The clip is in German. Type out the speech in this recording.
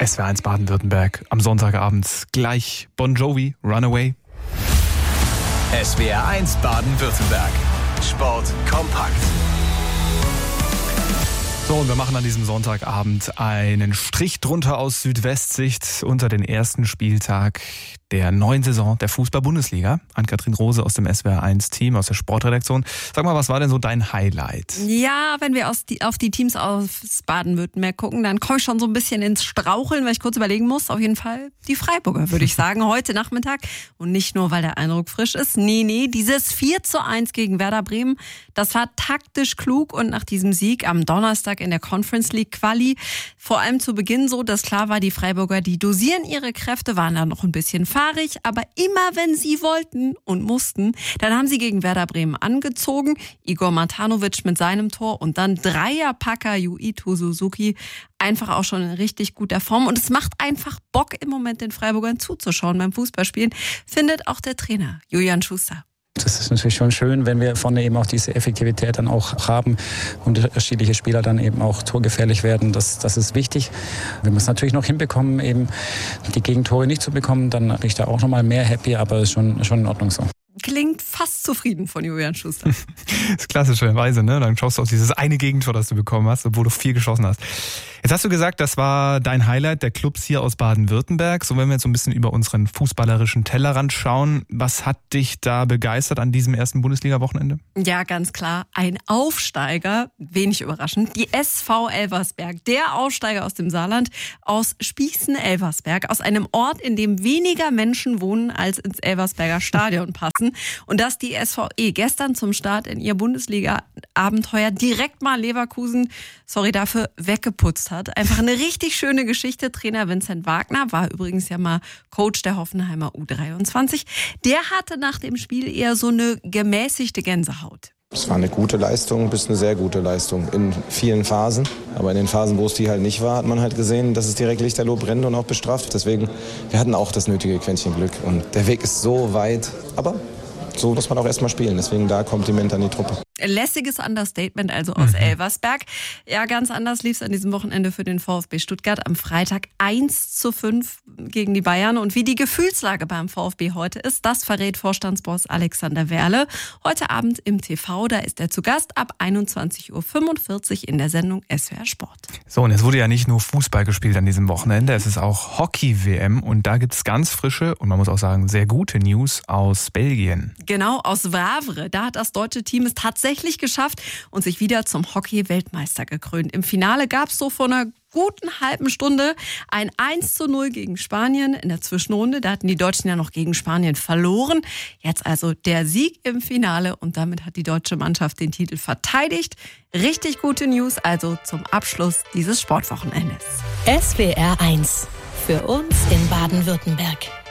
SWR1 Baden-Württemberg am Sonntagabend. Gleich Bon Jovi, Runaway. SWR1 Baden-Württemberg. Sport kompakt. So, und wir machen an diesem Sonntagabend einen Strich drunter aus Südwestsicht unter den ersten Spieltag der neuen Saison der Fußball-Bundesliga. Ann-Kathrin Rose aus dem SWR1-Team, aus der Sportredaktion. Sag mal, was war denn so dein Highlight? Ja, wenn wir auf die Teams aus Baden-Württemberg gucken, dann komme ich schon so ein bisschen ins Straucheln, weil ich kurz überlegen muss. Auf jeden Fall die Freiburger, würde ich sagen, heute Nachmittag. Und nicht nur, weil der Eindruck frisch ist. Nee, dieses 4:1 gegen Werder Bremen, das war taktisch klug. Und nach diesem Sieg am Donnerstag in der Conference League Quali, vor allem zu Beginn so, dass klar war, die Freiburger, die dosieren ihre Kräfte, waren da noch ein bisschen fahrig, aber immer wenn sie wollten und mussten, dann haben sie gegen Werder Bremen angezogen. Igor Matanovic mit seinem Tor und dann Dreierpacker Yuito Suzuki. Einfach auch schon in richtig guter Form. Und es macht einfach Bock, im Moment den Freiburgern zuzuschauen beim Fußballspielen, findet auch der Trainer Julian Schuster. Das ist natürlich schon schön, wenn wir vorne eben auch diese Effektivität dann auch haben und unterschiedliche Spieler dann eben auch torgefährlich werden. Das ist wichtig. Wenn wir es natürlich noch hinbekommen, eben die Gegentore nicht zu bekommen, dann bin ich da auch nochmal mehr happy, aber ist schon in Ordnung so. Klingt fast zufrieden von Julian Schuster. Das ist klassischerweise, ne? Dann schaust du auf dieses eine Gegentor, das du bekommen hast, obwohl du 4 geschossen hast. Jetzt hast du gesagt, das war dein Highlight der Clubs hier aus Baden-Württemberg. So, wenn wir jetzt so ein bisschen über unseren fußballerischen Tellerrand schauen, was hat dich da begeistert an diesem ersten Bundesliga-Wochenende? Ja, ganz klar. Ein Aufsteiger, wenig überraschend, die SV Elversberg. Der Aufsteiger aus dem Saarland, aus Spießen-Elversberg, aus einem Ort, in dem weniger Menschen wohnen, als ins Elversberger Stadion passen. Und dass die SVE gestern zum Start in ihr Bundesliga-Abenteuer direkt mal Leverkusen, sorry dafür, weggeputzt hat. Einfach eine richtig schöne Geschichte. Trainer Vincent Wagner war übrigens ja mal Coach der Hoffenheimer U23. Der hatte nach dem Spiel eher so eine gemäßigte Gänsehaut. Es war eine gute Leistung bis eine sehr gute Leistung in vielen Phasen. Aber in den Phasen, wo es die halt nicht war, hat man halt gesehen, dass es direkt lichterloh brennt und auch bestraft. Deswegen, wir hatten auch das nötige Quäntchen Glück. Und der Weg ist so weit, aber so muss man auch erstmal spielen. Deswegen da Kompliment an die Truppe. Lässiges Understatement also aus Elversberg. Ja, ganz anders lief es an diesem Wochenende für den VfB Stuttgart. Am Freitag 1:5 gegen die Bayern. Und wie die Gefühlslage beim VfB heute ist, das verrät Vorstandsboss Alexander Werle. Heute Abend im TV, da ist er zu Gast ab 21:45 Uhr in der Sendung SWR Sport. So, und es wurde ja nicht nur Fußball gespielt an diesem Wochenende, es ist auch Hockey-WM und da gibt es ganz frische und man muss auch sagen sehr gute News aus Belgien. Genau, aus Wavre. Da hat das deutsche Team es tatsächlich geschafft und sich wieder zum Hockey-Weltmeister gekrönt. Im Finale gab es so vor einer guten halben Stunde ein 1:0 gegen Spanien in der Zwischenrunde. Da hatten die Deutschen ja noch gegen Spanien verloren. Jetzt also der Sieg im Finale und damit hat die deutsche Mannschaft den Titel verteidigt. Richtig gute News also zum Abschluss dieses Sportwochenendes. SWR1 für uns in Baden-Württemberg.